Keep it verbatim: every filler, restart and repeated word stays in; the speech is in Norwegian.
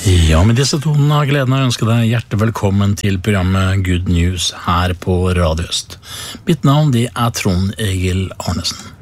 Ja, med disse tonene har gleden av å ønske deg hjertelig velkommen til programmet Good News her på Radio Øst. Mitt navn det er Trond Egil Arnesen.